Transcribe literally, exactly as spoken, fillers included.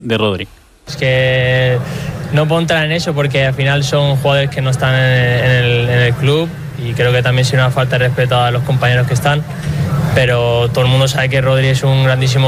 de Rodri. Es que no puedo entrar en eso porque al final son jugadores que no están en el, en el, en el club y creo que también sería una falta de respeto a los compañeros que están, pero todo el mundo sabe que Rodri es un grandísimo